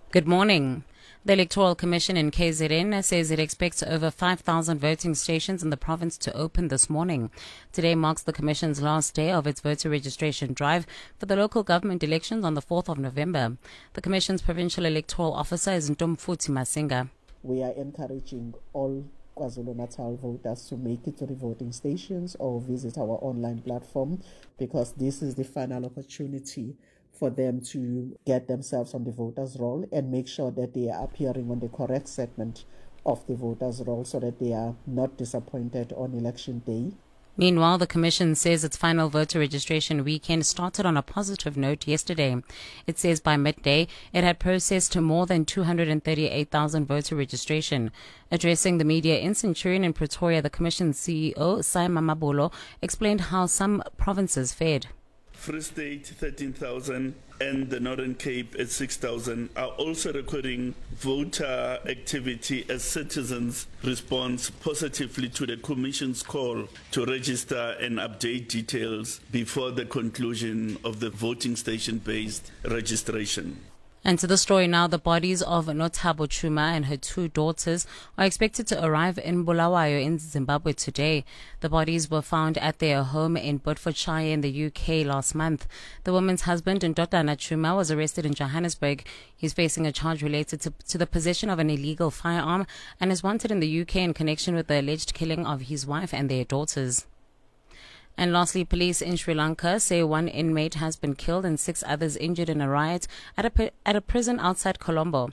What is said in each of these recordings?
Good morning. The Electoral Commission in KZN says it expects over 5,000 voting stations in the province to open this morning. Today marks the Commission's last day of its voter registration drive for the local government elections on the 4th of November. The Commission's provincial electoral officer is Ntomfuthi Masinga. We are encouraging all KwaZulu-Natal voters to make it to the voting stations or visit our online platform, because this is the final opportunity for them to get themselves on the voters' roll and make sure that they are appearing on the correct segment of the voters' roll so that they are not disappointed on election day. Meanwhile, the Commission says its final voter registration weekend started on a positive note yesterday. It says by midday, it had processed more than 238,000 voter registration. Addressing the media in Centurion in Pretoria, the Commission's CEO, Simon Mabolo, explained how some provinces fared. Free State 13,000 and the Northern Cape at 6,000 are also recording voter activity as citizens respond positively to the Commission's call to register and update details before the conclusion of the voting station-based registration. And to the story now, the bodies of Nothabo Chuma and her two daughters are expected to arrive in Bulawayo in Zimbabwe today. The bodies were found at their home in Bedfordshire in the UK last month. The woman's husband, Ndodana Chuma, was arrested in Johannesburg. He's facing a charge related to the possession of an illegal firearm and is wanted in the UK in connection with the alleged killing of his wife and their daughters. And lastly, police in Sri Lanka say one inmate has been killed and 6 others injured in a riot at a prison outside Colombo.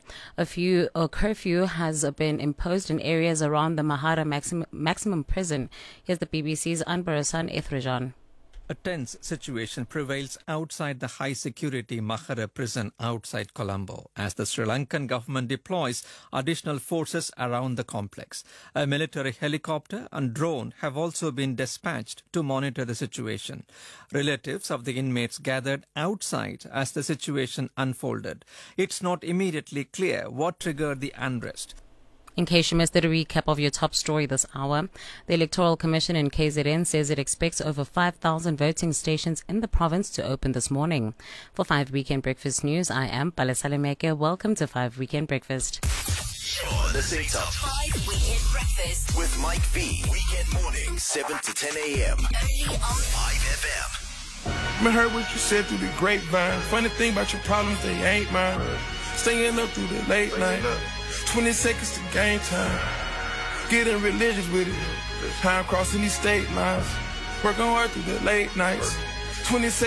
A curfew has been imposed in areas around the Mahara maximum prison. Here's the BBC's Anbarasan Ethrajan. A tense situation prevails outside the high-security Mahara prison outside Colombo as the Sri Lankan government deploys additional forces around the complex. A military helicopter and drone have also been dispatched to monitor the situation. Relatives of the inmates gathered outside as the situation unfolded. It's not immediately clear what triggered the unrest. In case you missed the recap of your top story this hour, the Electoral Commission in KZN says it expects over 5,000 voting stations in the province to open this morning. For 5 Weekend Breakfast News, I am Palesale Meke. Welcome to 5 Weekend Breakfast. You're listening to 5 Weekend Breakfast with Mike V. Weekend mornings, 7 to 10 a.m. Only on 5 FM. I heard what you said through the grapevine. Funny thing about your problems, they ain't mine. Staying up through the late night. 20 seconds to game time. Getting religious with it. Time crossing these state lines. Working hard through the late nights. 20 seconds.